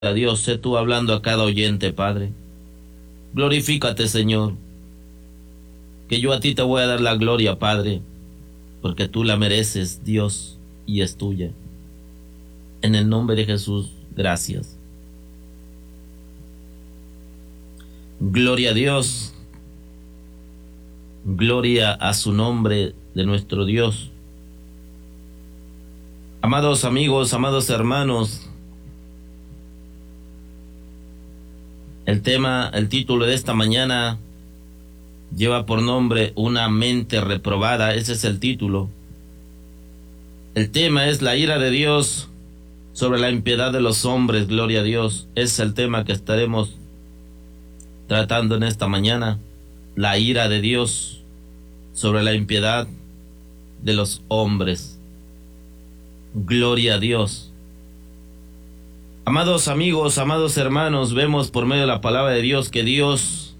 a Dios, sé tú hablando a cada oyente, Padre. Glorifícate, Señor, que yo a ti te voy a dar la gloria, Padre, porque tú la mereces, Dios, y es tuya. En el nombre de Jesús, gracias. Gloria a Dios, gloria a su nombre de nuestro Dios. Amados amigos, amados hermanos, el título de esta mañana lleva por nombre Una mente reprobada. Ese es el título. El tema es la ira de Dios sobre la impiedad de los hombres. Gloria a Dios. Es el tema que estaremos tratando en esta mañana. La ira de Dios sobre la impiedad de los hombres. Gloria a Dios. Amados amigos, amados hermanos, vemos por medio de la palabra de Dios que Dios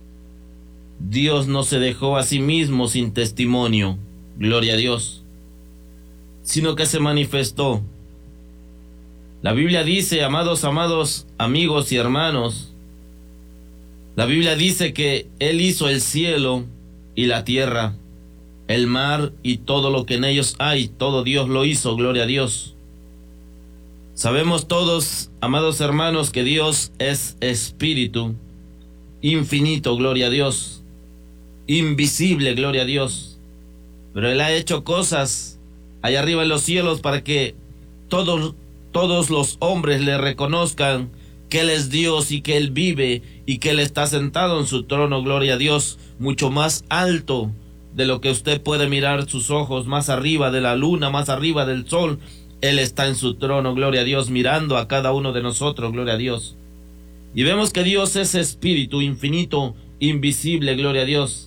no se dejó a sí mismo sin testimonio, gloria a Dios, sino que se manifestó. La Biblia dice, amados amigos y hermanos, la Biblia dice que Él hizo el cielo y la tierra, el mar y todo lo que en ellos hay, todo Dios lo hizo, gloria a Dios. Sabemos todos, amados hermanos, que Dios es espíritu, infinito, gloria a Dios, invisible, gloria a Dios. Pero Él ha hecho cosas allá arriba en los cielos para que todos los hombres le reconozcan que Él es Dios y que Él vive y que Él está sentado en su trono, gloria a Dios, mucho más alto de lo que usted puede mirar sus ojos, más arriba de la luna, más arriba del sol. Él está en su trono, gloria a Dios, mirando a cada uno de nosotros, gloria a Dios. Y vemos que Dios es espíritu infinito, invisible, gloria a Dios.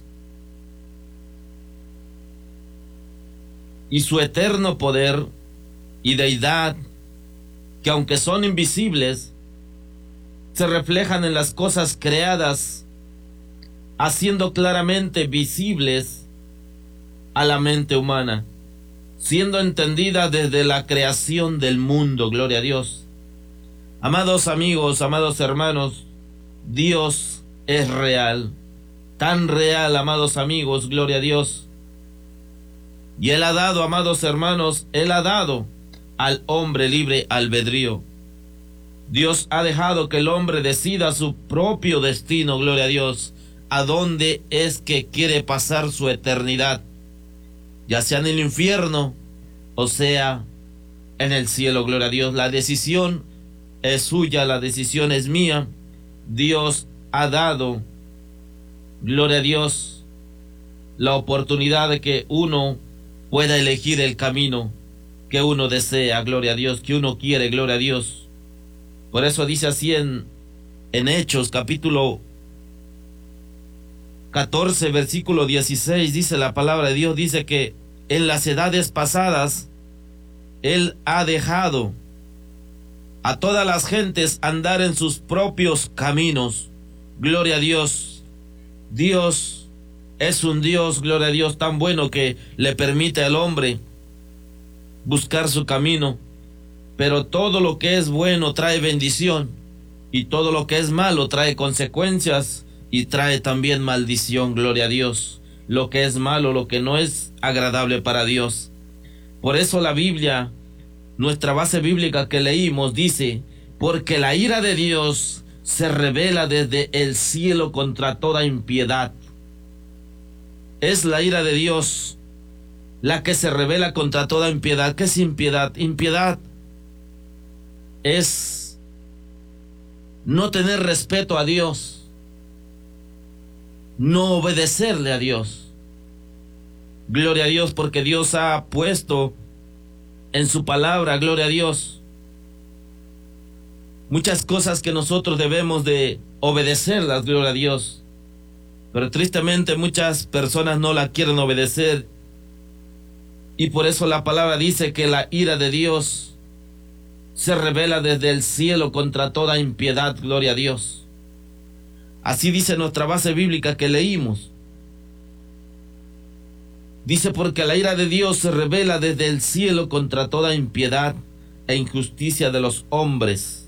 Y su eterno poder y deidad, que aunque son invisibles, se reflejan en las cosas creadas, haciendo claramente visibles a la mente humana, siendo entendida desde la creación del mundo, gloria a Dios. Amados amigos, amados hermanos, Dios es real, tan real, amados amigos, gloria a Dios. Y Él ha dado, amados hermanos, Él ha dado al hombre libre albedrío. Dios ha dejado que el hombre decida su propio destino, gloria a Dios, a dónde es que quiere pasar su eternidad, ya sea en el infierno o sea en el cielo, gloria a Dios. La decisión es suya, la decisión es mía. Dios ha dado, gloria a Dios, la oportunidad de que uno pueda elegir el camino que uno desea, gloria a Dios, que uno quiere, gloria a Dios. Por eso dice así en Hechos capítulo 14, versículo 16, dice la palabra de Dios, dice que en las edades pasadas Él ha dejado a todas las gentes andar en sus propios caminos. Gloria a Dios. Dios es un Dios, gloria a Dios, tan bueno que le permite al hombre buscar su camino. Pero todo lo que es bueno trae bendición y todo lo que es malo trae consecuencias y trae también maldición, gloria a Dios. Lo que es malo, lo que no es agradable para Dios. Por eso la Biblia, nuestra base bíblica que leímos, dice, porque la ira de Dios se revela desde el cielo contra toda impiedad. Es la ira de Dios la que se revela contra toda impiedad. ¿Qué es impiedad? Impiedad es no tener respeto a Dios, no obedecerle a Dios. Gloria a Dios, porque Dios ha puesto en su palabra, gloria a Dios, muchas cosas que nosotros debemos de obedecerlas, gloria a Dios. Pero tristemente muchas personas no la quieren obedecer. Y por eso la palabra dice que la ira de Dios se revela desde el cielo contra toda impiedad, gloria a Dios. Así dice nuestra base bíblica que leímos. Dice, porque la ira de Dios se revela desde el cielo contra toda impiedad e injusticia de los hombres,